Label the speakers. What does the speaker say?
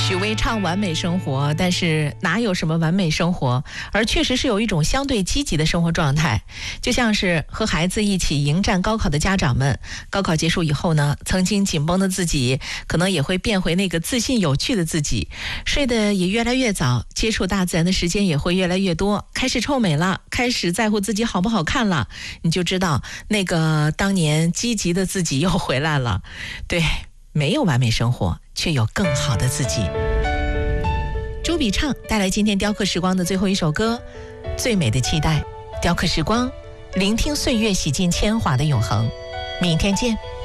Speaker 1: 许巍唱完美生活，但是哪有什么完美生活，而确实是有一种相对积极的生活状态。就像是和孩子一起迎战高考的家长们，高考结束以后呢，曾经紧绷的自己可能也会变回那个自信有趣的自己，睡得也越来越早，接触大自然的时间也会越来越多，开始臭美了，开始在乎自己好不好看了，你就知道那个当年积极的自己又回来了。对，没有完美生活，却有更好的自己。朱比畅带来今天雕刻时光的最后一首歌《最美的期待》。雕刻时光，聆听岁月洗尽铅华的永恒。明天见。